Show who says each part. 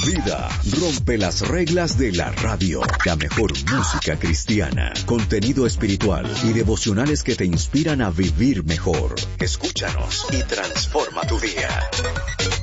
Speaker 1: vida. Rompe las reglas de la radio. La mejor música cristiana, contenido espiritual y devocionales que te inspiran a vivir mejor. Escúchanos y transforma tu día.